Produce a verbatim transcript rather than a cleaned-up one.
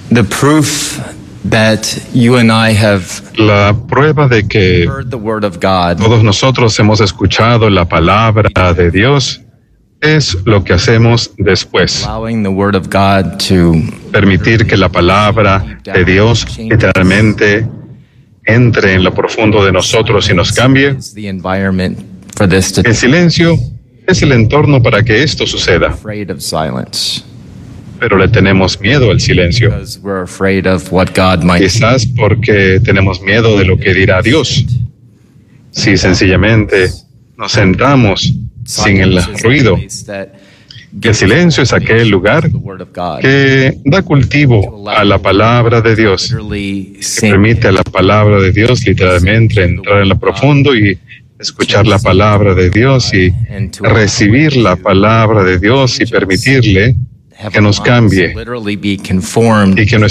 The proof that you and I have La prueba de que heard the word of God todos nosotros hemos escuchado la palabra de Dios es lo que hacemos después. allowing the word of God to Permitir que la palabra de Dios literalmente entre en lo profundo de nosotros y nos cambie. is the environment for this to El silencio es el entorno para que esto suceda, afraid of silence pero le tenemos miedo al silencio. because we're afraid of what God might Quizás porque tenemos miedo de lo que dirá Dios. Si sencillamente nos sentamos sin el ruido, el silencio es aquel lugar que da cultivo a la palabra de Dios, que permite a la palabra de Dios literalmente entrar en lo profundo y escuchar la palabra de Dios y recibir la palabra de Dios y permitirle que nos cambie y que